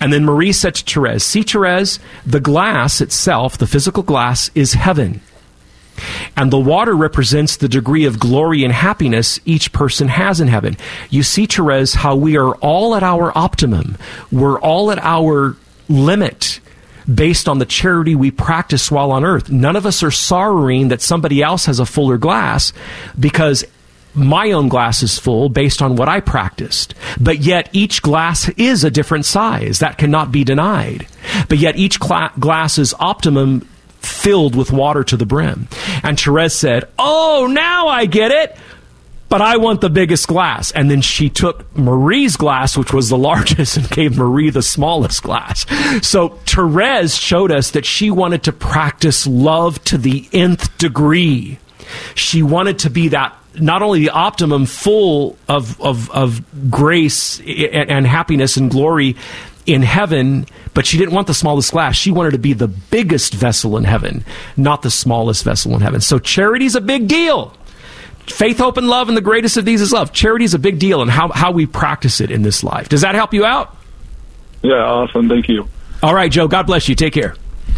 And then Marie said to Therese, see, Therese, the glass itself, the physical glass, is heaven. And the water represents the degree of glory and happiness each person has in heaven. You see, Therese, how we are all at our optimum. We're all at our limit based on the charity we practice while on earth. None of us are sorrowing that somebody else has a fuller glass, because my own glass is full based on what I practiced. But yet each glass is a different size. That cannot be denied. But yet each glass is optimum, filled with water to the brim. And Therese said, oh, now I get it, but I want the biggest glass. And then she took Marie's glass, which was the largest, and gave Marie the smallest glass. So Therese showed us that she wanted to practice love to the nth degree. She wanted to be that, not only the optimum, full of grace and happiness and glory in heaven, but she didn't want the smallest glass. She wanted to be the biggest vessel in heaven, not the smallest vessel in heaven. So charity's a big deal. Faith, hope, and love, and the greatest of these is love. Charity is a big deal, and how we practice it in this life. Does that help you out? Yeah, awesome. Thank you. All right, Joe. God bless you. Take care.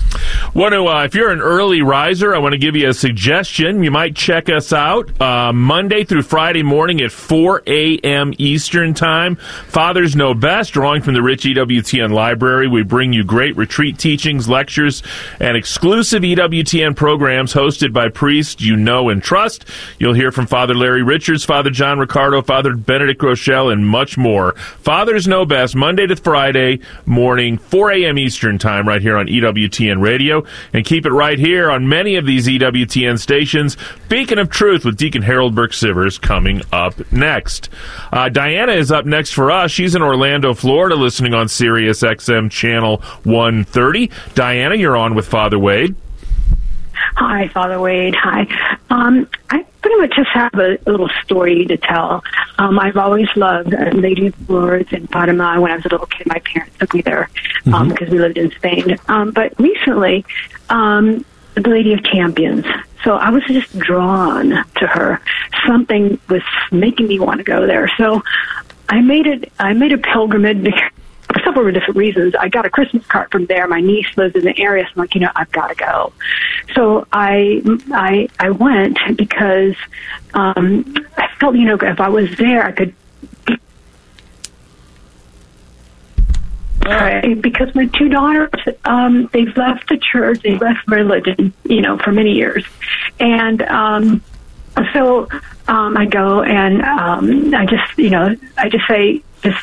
If you're an early riser, I want to give you a suggestion. You might check us out Monday through Friday morning at 4 a.m. Eastern Time. Fathers Know Best, drawing from the Rich EWTN Library. We bring you great retreat teachings, lectures, and exclusive EWTN programs hosted by priests you know and trust. You'll hear from Father Larry Richards, Father John Ricardo, Father Benedict Rochelle, and much more. Fathers Know Best, Monday to Friday morning, 4 a.m. Eastern Time, right here on EWTN Radio. And keep it right here on many of these EWTN stations. Beacon of Truth with Deacon Harold Burke-Sivers coming up next. Diana is up next for us. She's in Orlando, Florida, listening on Sirius XM Channel 130. Diana, you're on with Father Wade. Hi, Father Wade. Hi. I pretty much just have a little story to tell. I've always loved Lady of Lourdes and Fatima. When I was a little kid, my parents took me there because we lived in Spain. But recently, the Lady of Champions. So I was just drawn to her. Something was making me want to go there. So I made a pilgrimage for several different reasons. I got a Christmas card from there. My niece lives in the area, so I'm like, I've got to go. So I went because I felt, if I was there, I could pray. Because my two daughters, they've left the church, they've left religion, for many years, and so I go and I just say,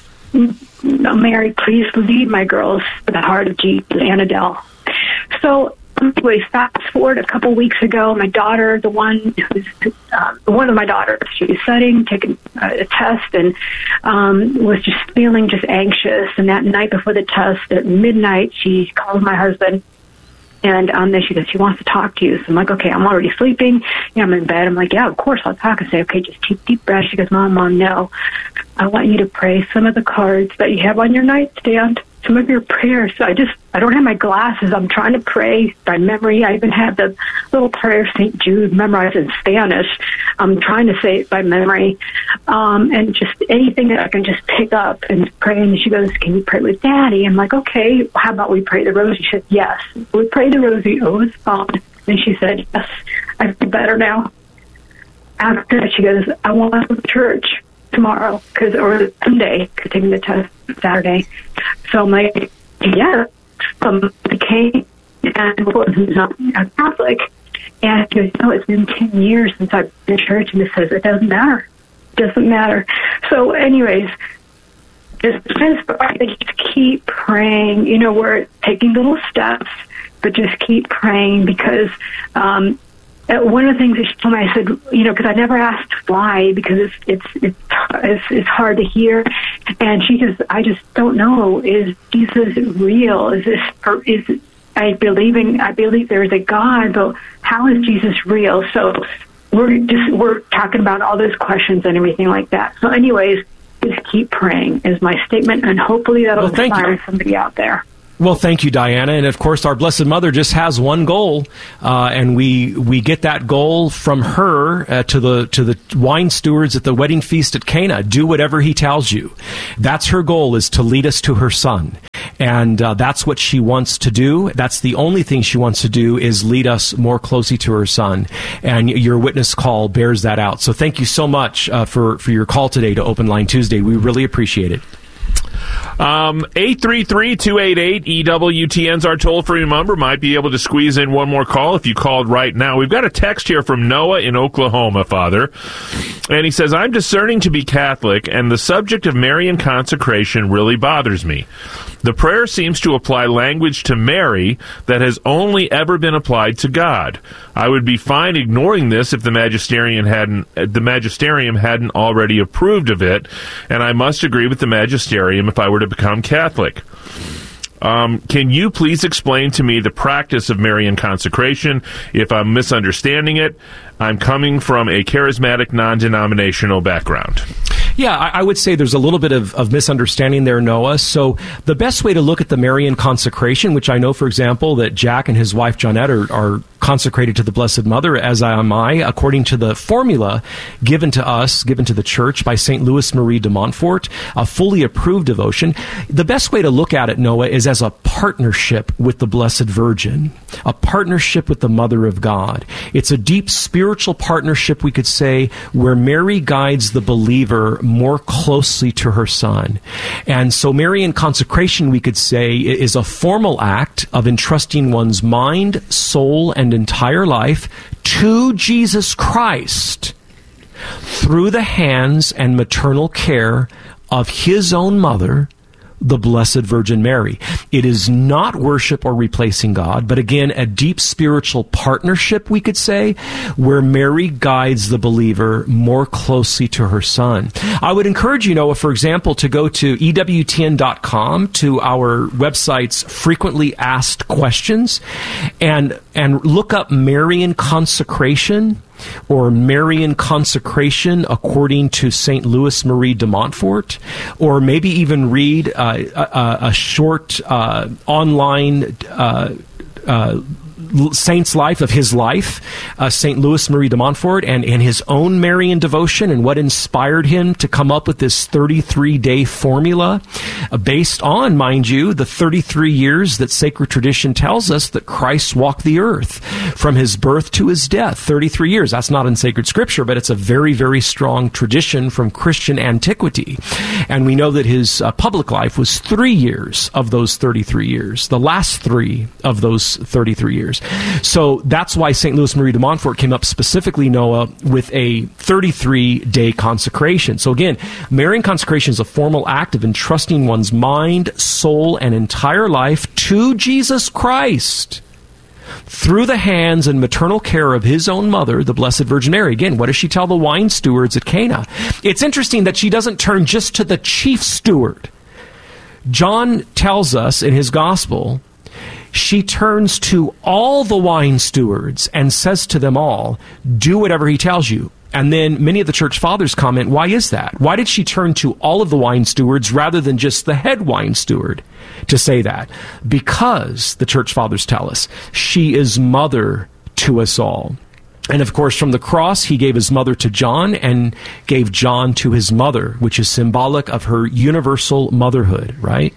Mary, please lead my girls to the heart of Jesus, Annadelle. So, anyways, fast forward a couple weeks ago, my daughter, one of my daughters, she was studying, taking a test, and was just feeling just anxious. And that night before the test, at midnight, she called my husband. And then she goes, she wants to talk to you. So I'm like, okay, I'm already sleeping. I'm in bed. I'm like, yeah, of course, I'll talk. I say, okay, just take deep breaths. She goes, Mom, no. I want you to pray some of the cards that you have on your nightstand, some of your prayers. So I don't have my glasses. I'm trying to pray by memory. I even have the little prayer of St. Jude memorized in Spanish. I'm trying to say it by memory. And just anything that I can just pick up and pray. And she goes, can you pray with Daddy? I'm like, okay, how about we pray the rosary? She said, yes. We prayed the rosary. Oh, it was fun. And she said, yes, I feel better now. After that, she goes, I want to go to church tomorrow, or Sunday, because taking the test Saturday. So I'm like, yeah. I came and was not a Catholic. And she goes, it's been 10 years since I've been to church, and it says it doesn't matter. It doesn't matter. So anyways, just keep praying. We're taking little steps, but just keep praying, because one of the things that she told me, I said, because I never asked why, because it's hard to hear. And she just, I just don't know, is Jesus real? I believe there is a God, but how is Jesus real? So we're talking about all those questions and everything like that. So anyways, just keep praying is my statement, and hopefully that'll inspire somebody out there. Well, thank you, Diana. And of course, our Blessed Mother just has one goal, and we get that goal from her to the wine stewards at the wedding feast at Cana. Do whatever he tells you. That's her goal, is to lead us to her Son. And that's what she wants to do. That's the only thing she wants to do, is lead us more closely to her Son. And your witness call bears that out. So thank you so much for your call today to Open Line Tuesday. We really appreciate it. 833-288-EWTN's our toll-free number. Might be able to squeeze in one more call if you called right now. We've got a text here from Noah in Oklahoma, Father. And he says, I'm discerning to be Catholic, and the subject of Marian consecration really bothers me. The prayer seems to apply language to Mary that has only ever been applied to God. I would be fine ignoring this if the magisterium hadn't already approved of it, and I must agree with the magisterium if I were to become Catholic. Can you please explain to me the practice of Marian consecration? If I'm misunderstanding it, I'm coming from a charismatic, non-denominational background. Yeah, I would say there's a little bit of misunderstanding there, Noah. So the best way to look at the Marian consecration, which I know, for example, that Jack and his wife Johnette are consecrated to the Blessed Mother, as am I, according to the formula given to us, given to the Church by St. Louis Marie de Montfort, a fully approved devotion. The best way to look at it, Noah, is as a partnership with the Blessed Virgin, a partnership with the Mother of God. It's a deep spiritual partnership, we could say, where Mary guides the believer more closely to her Son. And so Marian consecration, we could say, is a formal act of entrusting one's mind, soul, and entire life to Jesus Christ through the hands and maternal care of His own mother, the Blessed Virgin Mary. It is not worship or replacing God, but again, a deep spiritual partnership, we could say, where Mary guides the believer more closely to her Son. I would encourage you, Noah, for example, to go to EWTN.com, to our website's frequently asked questions, and look up Marian consecration, or Marian consecration according to St. Louis Marie de Montfort, or maybe even read a short online saint's life of his life, St. Louis Marie de Montfort, and his own Marian devotion, and what inspired him to come up with this 33-day formula based on, mind you, the 33 years that sacred tradition tells us that Christ walked the earth from his birth to his death. 33 years. That's not in sacred scripture, but it's a very, very strong tradition from Christian antiquity. And we know that his public life was 3 years of those 33 years, the last 3 of those 33 years. So that's why St. Louis Marie de Montfort came up specifically, Noah, with a 33-day consecration. So again, Marian consecration is a formal act of entrusting one's mind, soul, and entire life to Jesus Christ through the hands and maternal care of his own mother, the Blessed Virgin Mary. Again, what does she tell the wine stewards at Cana? It's interesting that she doesn't turn just to the chief steward. John tells us in his gospel, she turns to all the wine stewards and says to them all, do whatever he tells you. And then many of the church fathers comment, why is that? Why did she turn to all of the wine stewards rather than just the head wine steward to say that? Because, the church fathers tell us, she is mother to us all. And of course, from the cross, he gave his mother to John and gave John to his mother, which is symbolic of her universal motherhood, right?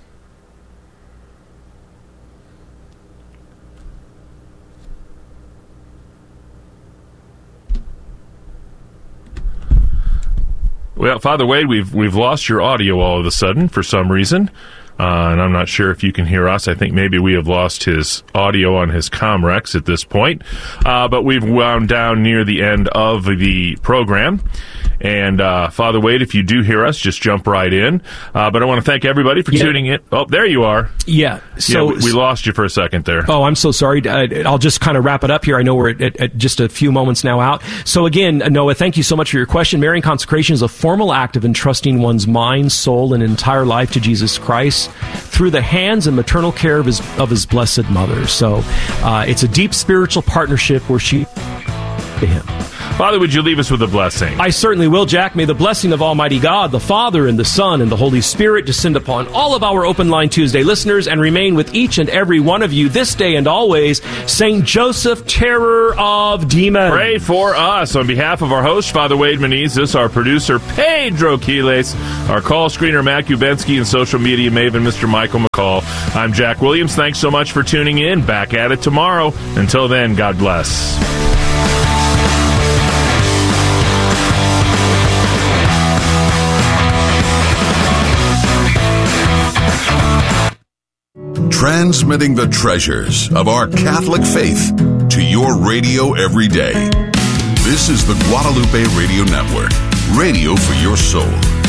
Well, Father Wade, we've lost your audio all of a sudden for some reason, and I'm not sure if you can hear us. I think maybe we have lost his audio on his Comrex at this point, but we've wound down near the end of the program. And Father Wade, if you do hear us, just jump right in. But I want to thank everybody for tuning in. Oh, there you are. Yeah. So we lost you for a second there. Oh, I'm so sorry. I'll just kind of wrap it up here. I know we're at just a few moments now out. So again, Noah, thank you so much for your question. Marian consecration is a formal act of entrusting one's mind, soul, and entire life to Jesus Christ through the hands and maternal care of his blessed mother. So it's a deep spiritual partnership where she to him. Father, would you leave us with a blessing? I certainly will, Jack. May the blessing of Almighty God, the Father, and the Son, and the Holy Spirit descend upon all of our Open Line Tuesday listeners and remain with each and every one of you this day and always. St. Joseph, terror of demons. Pray for us. On behalf of our host, Father Wade Menezes, our producer, Pedro Quiles, our call screener, Matt Kubensky, and social media maven, Mr. Michael McCall, I'm Jack Williams. Thanks so much for tuning in. Back at it tomorrow. Until then, God bless. Transmitting the treasures of our Catholic faith to your radio every day. This is the Guadalupe Radio Network, radio for your soul.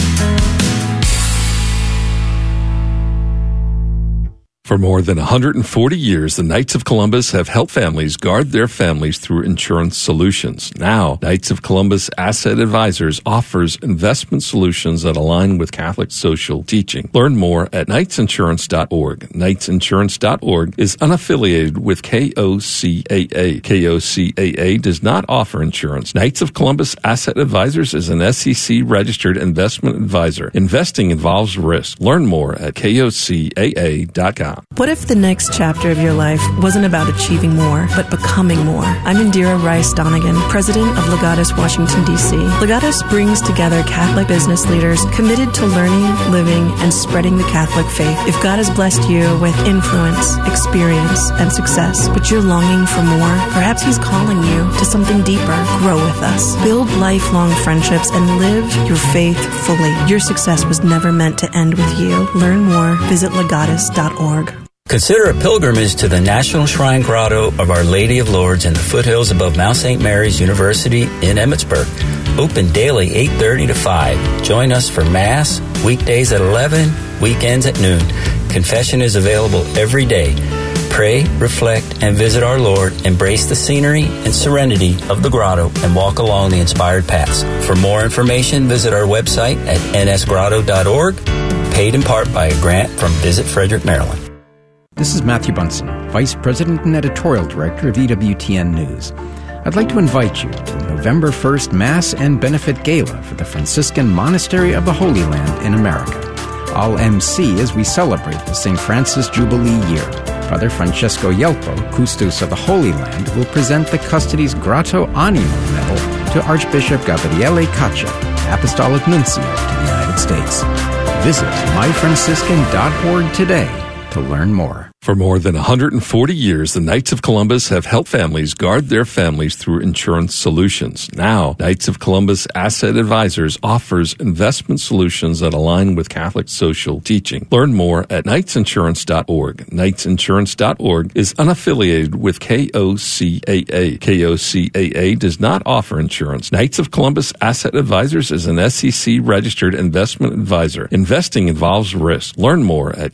For more than 140 years, the Knights of Columbus have helped families guard their families through insurance solutions. Now, Knights of Columbus Asset Advisors offers investment solutions that align with Catholic social teaching. Learn more at knightsinsurance.org. Knightsinsurance.org is unaffiliated with KOCAA. KOCAA does not offer insurance. Knights of Columbus Asset Advisors is an SEC-registered investment advisor. Investing involves risk. Learn more at KOCAA.com. What if the next chapter of your life wasn't about achieving more, but becoming more? I'm Indira Rice Donegan, president of Legatus Washington, D.C. Legatus brings together Catholic business leaders committed to learning, living, and spreading the Catholic faith. If God has blessed you with influence, experience, and success, but you're longing for more, perhaps He's calling you to something deeper. Grow with us. Build lifelong friendships and live your faith fully. Your success was never meant to end with you. Learn more. Visit legatus.org. Consider a pilgrimage to the National Shrine Grotto of Our Lady of Lourdes in the foothills above Mount St. Mary's University in Emmitsburg. Open daily 8:30 to 5. Join us for Mass, weekdays at 11, weekends at noon. Confession is available every day. Pray, reflect, and visit our Lord. Embrace the scenery and serenity of the grotto and walk along the inspired paths. For more information, visit our website at nsgrotto.org, paid in part by a grant from Visit Frederick, Maryland. This is Matthew Bunson, Vice President and Editorial Director of EWTN News. I'd like to invite you to November 1st Mass and Benefit Gala for the Franciscan Monastery of the Holy Land in America. I'll MC as we celebrate the St. Francis Jubilee year. Father Francesco Yelpo, Custos of the Holy Land, will present the Custody's Grotto Animo Medal to Archbishop Gabriele Caccia, Apostolic Nuncio to the United States. Visit myfranciscan.org today to learn more. For more than 140 years, the Knights of Columbus have helped families guard their families through insurance solutions. Now, Knights of Columbus Asset Advisors offers investment solutions that align with Catholic social teaching. Learn more at knightsinsurance.org. Knightsinsurance.org is unaffiliated with KOCAA. KOCAA does not offer insurance. Knights of Columbus Asset Advisors is an SEC-registered investment advisor. Investing involves risk. Learn more at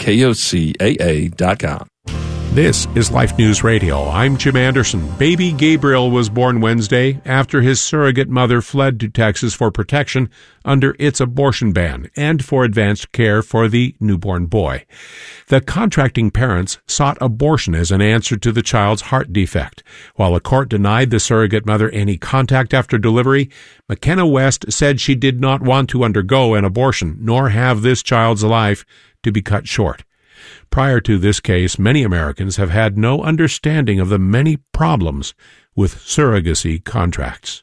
KOCAA.com. This is Life News Radio. I'm Jim Anderson. Baby Gabriel was born Wednesday after his surrogate mother fled to Texas for protection under its abortion ban and for advanced care for the newborn boy. The contracting parents sought abortion as an answer to the child's heart defect. While the court denied the surrogate mother any contact after delivery, McKenna West said she did not want to undergo an abortion nor have this child's life to be cut short. Prior to this case, many Americans have had no understanding of the many problems with surrogacy contracts.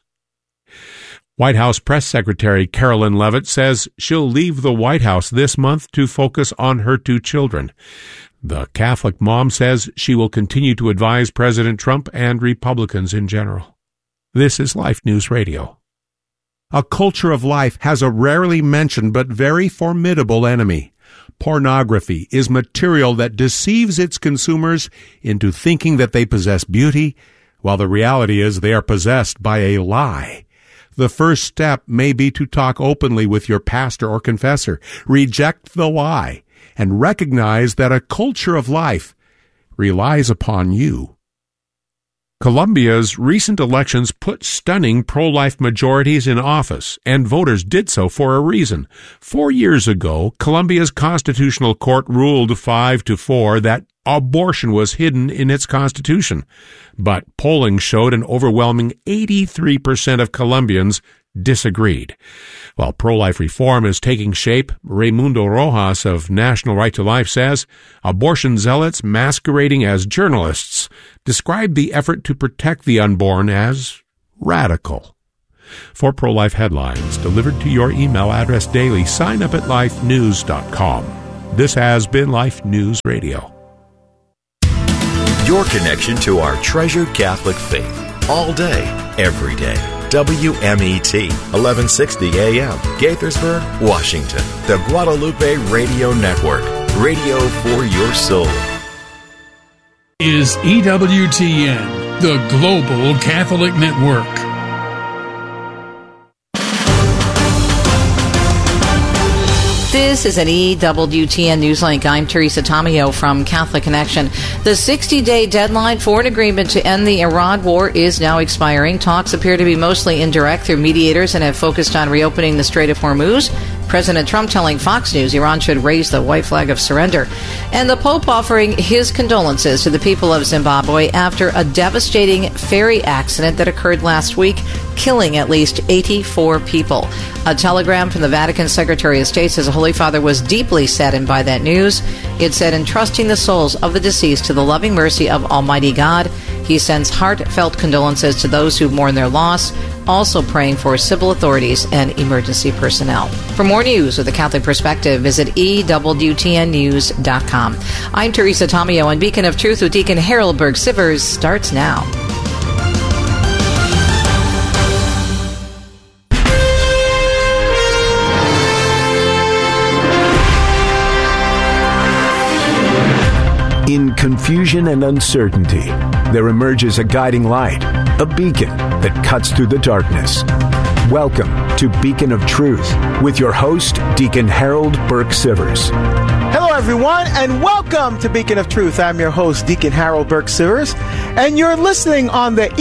White House Press Secretary Carolyn Leavitt says she'll leave the White House this month to focus on her two children. The Catholic mom says she will continue to advise President Trump and Republicans in general. This is Life News Radio. A culture of life has a rarely mentioned but very formidable enemy. Pornography is material that deceives its consumers into thinking that they possess beauty, while the reality is they are possessed by a lie. The first step may be to talk openly with your pastor or confessor, reject the lie, and recognize that a culture of life relies upon you. Colombia's recent elections put stunning pro-life majorities in office, and voters did so for a reason. 4 years ago, Colombia's constitutional court ruled 5-4 that abortion was hidden in its constitution. But polling showed an overwhelming 83% of Colombians disagreed. While pro-life reform is taking shape, Raimundo Rojas of National Right to Life says abortion zealots masquerading as journalists describe the effort to protect the unborn as radical. For pro-life headlines delivered to your email address daily, sign up at lifenews.com. This has been Life News Radio. Your connection to our treasured Catholic faith, all day, every day. WMET, 1160 AM, Gaithersburg, Washington. The Guadalupe Radio Network, radio for your soul. Is EWTN, the Global Catholic Network. This is an EWTN Newslink. I'm Teresa Tomeo from Catholic Connection. The 60-day deadline for an agreement to end the Iran war is now expiring. Talks appear to be mostly indirect through mediators and have focused on reopening the Strait of Hormuz. President Trump telling Fox News Iran should raise the white flag of surrender. And the Pope offering his condolences to the people of Zimbabwe after a devastating ferry accident that occurred last week, killing at least 84 people. A telegram from the Vatican Secretary of State says the Holy Father was deeply saddened by that news. It said, entrusting the souls of the deceased to the loving mercy of Almighty God, he sends heartfelt condolences to those who mourn their loss, also praying for civil authorities and emergency personnel. For more news with a Catholic perspective, visit EWTNnews.com. I'm Teresa Tomeo, and Beacon of Truth with Deacon Harold Berg-Sivers starts now. In confusion and uncertainty, there emerges a guiding light, a beacon that cuts through the darkness. Welcome to Beacon of Truth with your host, Deacon Harold Berg-Sivers. Hello, everyone, and welcome to Beacon of Truth. I'm your host, Deacon Harold Berg-Sivers, and you're listening on the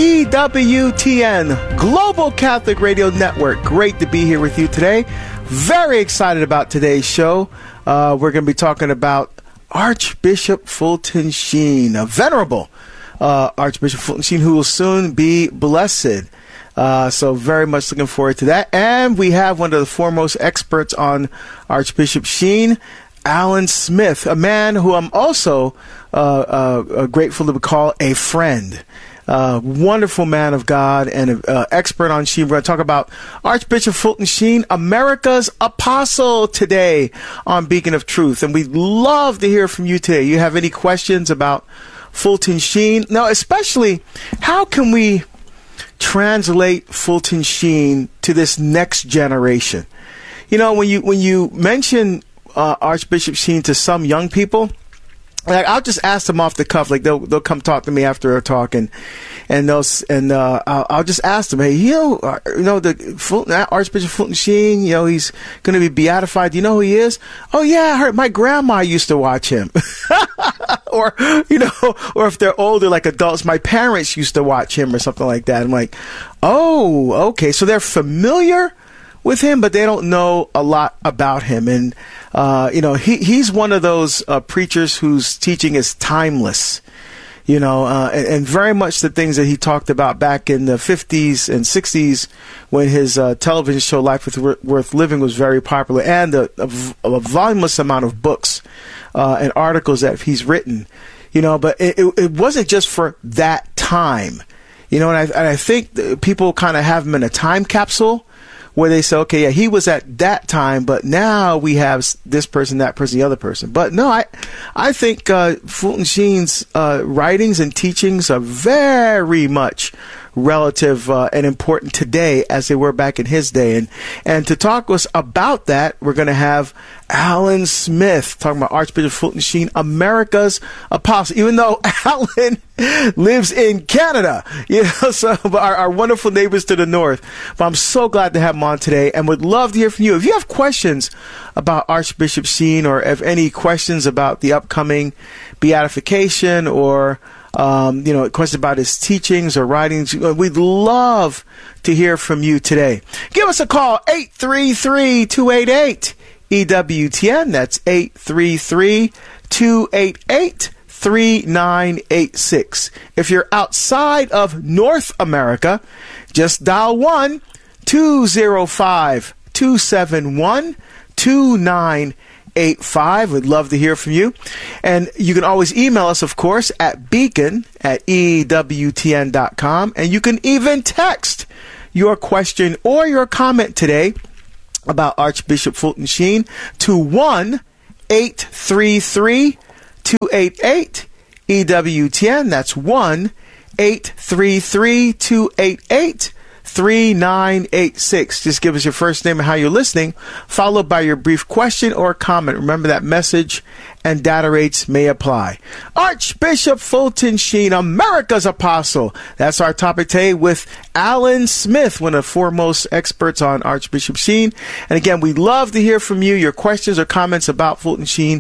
EWTN Global Catholic Radio Network. Great to be here with you today. Very excited about today's show. We're going to be talking about Archbishop Fulton Sheen, a venerable Archbishop Fulton Sheen, who will soon be blessed. So very much looking forward to that. And we have one of the foremost experts on Archbishop Sheen, Alan Smith, a man who I'm also grateful to call a friend. Wonderful man of God and an expert on Sheen. We're going to talk about Archbishop Fulton Sheen, America's apostle, today on Beacon of Truth. And we'd love to hear from you today. You have any questions about Fulton Sheen? Now, especially, how can we translate Fulton Sheen to this next generation? You know, when you mention Archbishop Sheen to some young people, like, I'll just ask them off the cuff. Like, they'll come talk to me after a talk, and I'll just ask them, hey, the Archbishop Fulton Sheen, he's going to be beatified. Do you know who he is? Oh yeah, I heard my grandma used to watch him. or if they're older, like adults, my parents used to watch him or something like that. I'm like, oh, okay, so they're familiar with him, but they don't know a lot about him. And he's one of those preachers whose teaching is timeless, and very much the things that he talked about back in the 50s and 60s when his television show Life Worth Living was very popular, and a voluminous amount of books and articles that he's written, but it wasn't just for that time, and I think people kind of have him in a time capsule, where they say, okay, yeah, he was at that time, but now we have this person, that person, the other person. But no, I think Fulton Sheen's writings and teachings are very much relative and important today as they were back in his day. And to talk to us about that, we're going to have Alan Smith talking about Archbishop Fulton Sheen, America's apostle, even though Alan lives in Canada, so our wonderful neighbors to the north. But I'm so glad to have him on today and would love to hear from you. If you have questions about Archbishop Sheen, or if any questions about the upcoming beatification, or questions about his teachings or writings. We'd love to hear from you today. Give us a call, 833-288-EWTN. That's 833-288-3986. If you're outside of North America, just dial 1-205-271-2985. We'd love to hear from you. And you can always email us, of course, at beacon@ewtn.com. And you can even text your question or your comment today about Archbishop Fulton Sheen to 1-833-288-EWTN. That's 1-833-288-3986. Just give us your first name and how you're listening, followed by your brief question or comment. Remember that message and data rates may apply. Archbishop Fulton Sheen, America's Apostle. That's our topic today with Alan Smith, one of the foremost experts on Archbishop Sheen. And again, we'd love to hear from you, your questions or comments about Fulton Sheen.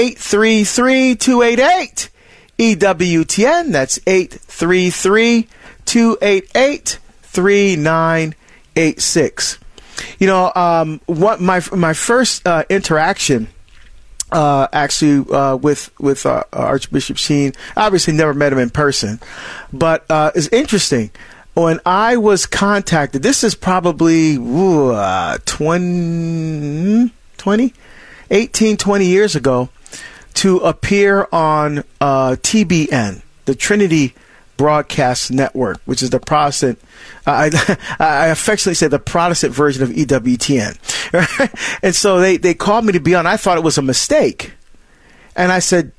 833-288-EWTN. That's 833-288-3986. What my first interaction with Archbishop Sheen, obviously never met him in person, but it's interesting. When I was contacted, this is probably 20 years ago, to appear on TBN, the Trinity Broadcast Network, which is the Protestant, I affectionately say the Protestant version of EWTN. And so they called me to be on. I thought it was a mistake. And I said,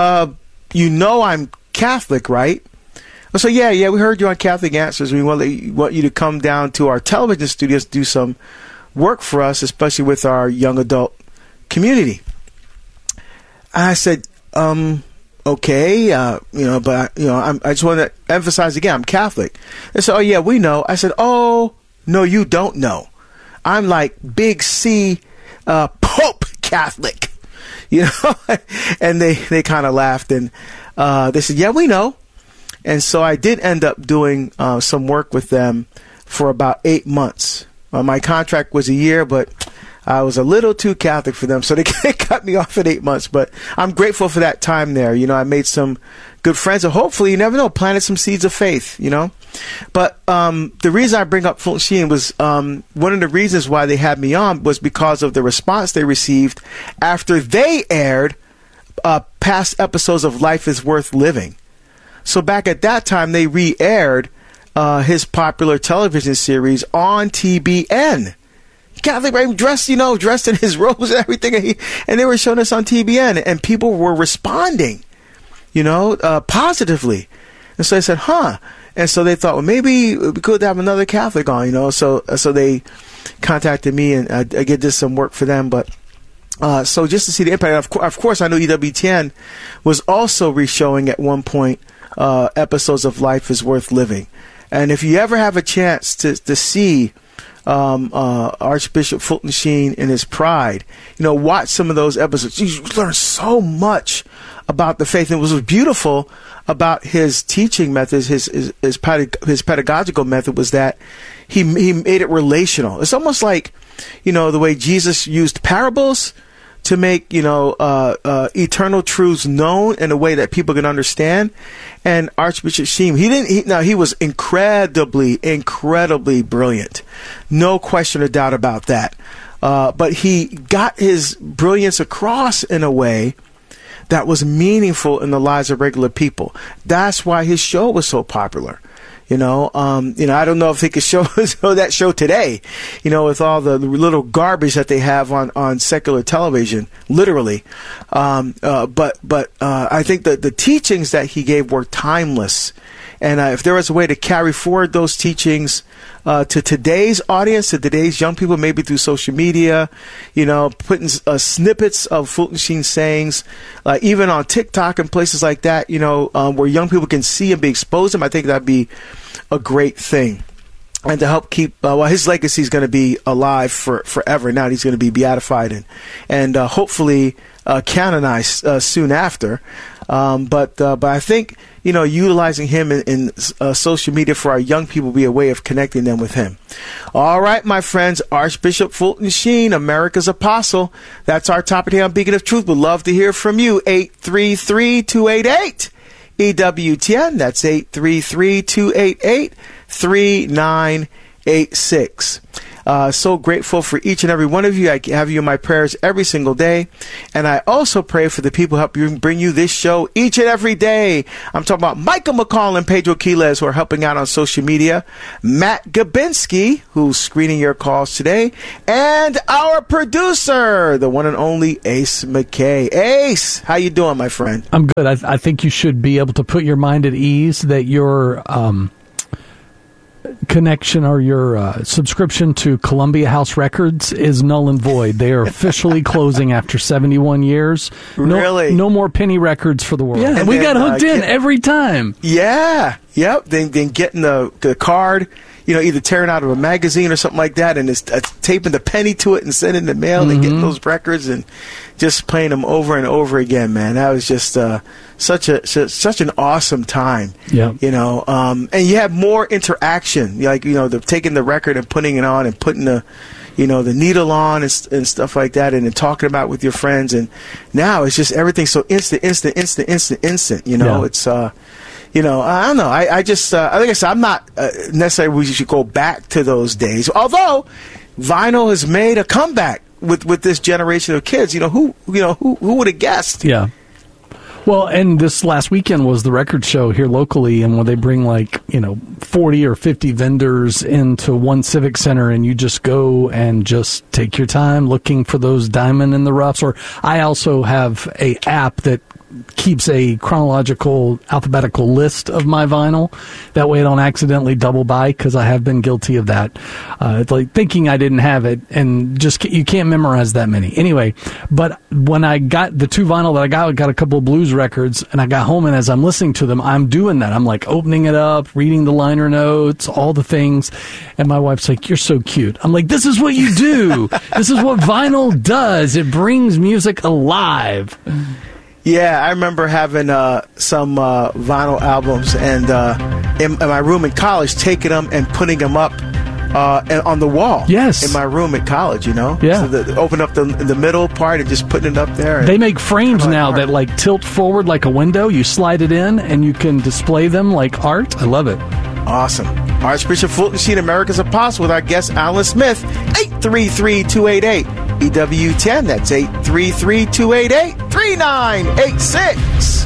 I'm Catholic, right? So yeah, we heard you on Catholic Answers. We want you to come down to our television studios to do some work for us, especially with our young adult community. And I said, okay, I just want to emphasize again, I'm Catholic. They said, oh yeah, we know. I said, oh, no, you don't know. I'm like big C, Pope Catholic, and they kind of laughed and, they said, yeah, we know. And so I did end up doing, some work with them for about 8 months. My contract was a year, but I was a little too Catholic for them, so they cut me off at 8 months. But I'm grateful for that time there. I made some good friends, and hopefully, you never know, planted some seeds of faith, But the reason I bring up Fulton Sheen was one of the reasons why they had me on was because of the response they received after they aired past episodes of Life is Worth Living. So back at that time, they re-aired his popular television series on TBN. Catholic, right? Dressed in his robes and everything. And they were showing us on TBN, and people were responding, positively. And so I said, And so they thought, well, maybe we could have another Catholic on, So they contacted me, and I did some work for them. But so just to see the impact, of course, I know EWTN was also re-showing at one point episodes of Life is Worth Living. And if you ever have a chance to see Archbishop Fulton Sheen in his pride, watch some of those episodes. You learn so much about the faith. And what was beautiful about his teaching methods, his pedagogical method, was that he made it relational. It's almost like, the way Jesus used parables to make, eternal truths known in a way that people can understand. And Archbishop Sheen, he was incredibly brilliant. No question or doubt about that. But he got his brilliance across in a way that was meaningful in the lives of regular people. That's why his show was so popular. I don't know if they could show that show today, with all the little garbage that they have on secular television, literally. But I think that the teachings that he gave were timeless. And if there was a way to carry forward those teachings to today's audience, to today's young people, maybe through social media, putting snippets of Fulton Sheen sayings, even on TikTok and places like that, where young people can see and be exposed to them, I think that'd be a great thing. And to help keep, his legacy is going to be alive forever. Now he's going to be beatified and hopefully canonized soon after. But I think, utilizing him in social media for our young people will be a way of connecting them with him. All right, my friends, Archbishop Fulton Sheen, America's Apostle. That's our topic here on Beacon of Truth. We'd love to hear from you. 833-288. EWTN. That's 833-288-3986. So grateful for each and every one of you. I have you in my prayers every single day. And I also pray for the people who help bring you this show each and every day. I'm talking about Michael McCall and Pedro Quiles, who are helping out on social media. Matt Gabinski, who's screening your calls today. And our producer, the one and only Ace McKay. Ace, how you doing, my friend? I'm good. I think you should be able to put your mind at ease that your connection or your subscription to Columbia House Records is null and void. They are officially closing after 71 years. Really? No more penny records for the world. Yeah, and we got hooked in every time. Yeah. Yep. Then getting the card, either tearing out of a magazine or something like that, and it's taping the penny to it and sending the mail and getting those records and just playing them over and over again, man. That was just such an awesome time. Yeah. And you have more interaction, like taking the record and putting it on and putting the the needle on and stuff like that, and then talking about it with your friends. And now it's just everything so instant. It's I don't know. I just like I said, I'm not necessarily we should go back to those days. Although vinyl has made a comeback with this generation of kids. Who would have guessed? Yeah. Well, and this last weekend was the record show here locally, and when they bring 40 or 50 vendors into one civic center, and you just go and just take your time looking for those diamond in the roughs. Or I also have a app that keeps a chronological, alphabetical list of my vinyl. That way I don't accidentally double buy, because I have been guilty of that. Like thinking I didn't have it, and just you can't memorize that many. Anyway, but when I got the two vinyl that I got a couple of blues records, and I got home, and as I'm listening to them, I'm doing that. I'm like opening it up, reading the liner notes, all the things. And my wife's like, "You're so cute." I'm like, "This is what you do. This is what vinyl does. It brings music alive." Yeah, I remember having some vinyl albums and in my room in college, taking them and putting them up on the wall. Yes. In my room at college, Yeah. So open up the middle part and just putting it up there. They make frames now that tilt forward like a window. You slide it in and you can display them like art. I love it. Awesome. Archbishop Fulton Sheen, America's Apostle, with our guest Alan Smith. 833-288. EWTN, that's 833-288-3986.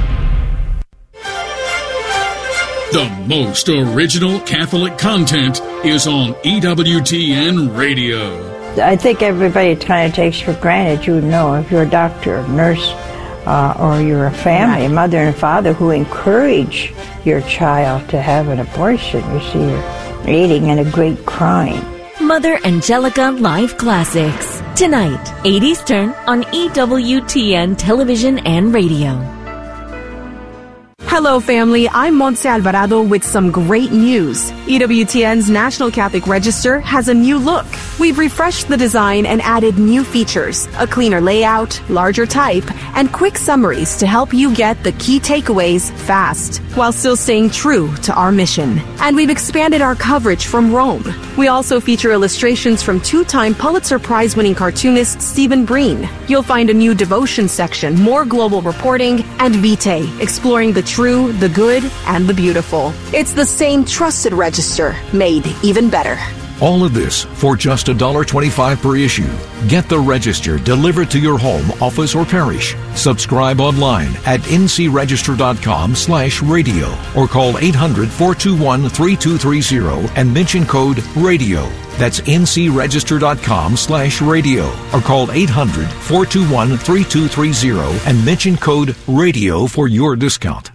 The most original Catholic content is on EWTN Radio. I think everybody kind of takes for granted, if you're a doctor, a nurse, or you're a family, a mother and father who encourage your child to have an abortion. You see, you're aiding in a great crime. Mother Angelica Live Classics. Tonight, 8 Eastern on EWTN Television and Radio. Hello, family. I'm Montse Alvarado with some great news. EWTN's National Catholic Register has a new look. We've refreshed the design and added new features, a cleaner layout, larger type, and quick summaries to help you get the key takeaways fast, while still staying true to our mission. And we've expanded our coverage from Rome. We also feature illustrations from two-time Pulitzer Prize-winning cartoonist Stephen Breen. You'll find a new devotion section, more global reporting, and Vitae, exploring the true, the good, and the beautiful. It's the same trusted register, made even better. All of this for just $1.25 per issue. Get the Register delivered to your home, office, or parish. Subscribe online at ncregister.com/radio or call 800-421-3230 and mention code RADIO. That's ncregister.com/radio or call 800-421-3230 and mention code RADIO for your discount.